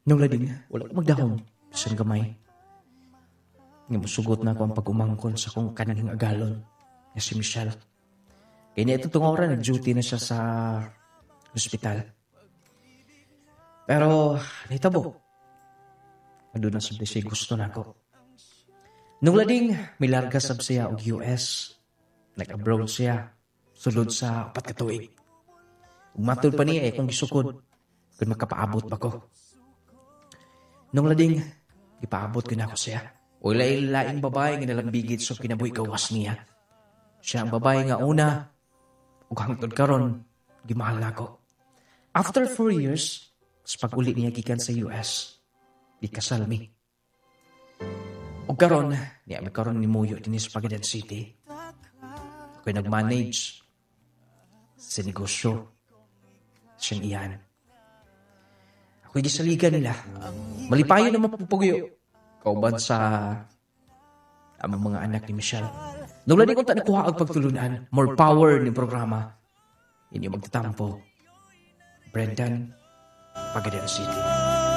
Nung lading, wala ko magdahom. Bisan gamay. Nga musugot na ako ang pag-umangkon sa kong kanang agalon. Nga si Michelle. Kaya niya ito oras, nag-duty na siya sa hospital. Pero, nahitabo. Ando na sabi siya gusto na ako. Nung lading, may larga sab siya og US. Nag-abroad siya. Sulod sa 4 ka tuig. Umatol pa niya kung gisukod. Kung makapaabot ba ko. Nung lading, ipaabot ko na ako siya. O laing babae nga nalambigit sa kinabuhi gawas niya. Siya ang babae nga una. Ug hangtod karon, gimahal na ako. After 4 years, sa pag-uli niya gikan sa US, ikasal mi. Ug karon, niya mi karon ni Muyo din sa Pagadan City. Ako'y nag-manage sa negosyo. Siyang iyan. Ako'y gisaligan nila. Malipayo na mapupuguyo. Kauban sa amang mga anak ni Michelle. Nung lani ko nakuha ang pagtulunan, more power ni programa. Hindi magtatampo. Brendan, Pagadan City.